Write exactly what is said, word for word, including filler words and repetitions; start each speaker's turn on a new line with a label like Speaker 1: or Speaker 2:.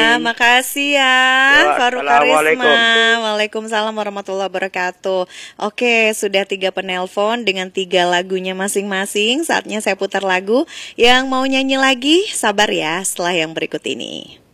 Speaker 1: Makasih ya,
Speaker 2: Ya,
Speaker 1: Farouk Karisma.
Speaker 2: assalamualaikum.
Speaker 1: Waalaikumsalam warahmatullahi wabarakatuh. Oke, sudah tiga penelpon dengan tiga lagunya masing-masing. Saatnya saya putar lagu. Yang mau nyanyi lagi, sabar ya setelah yang berikut ini.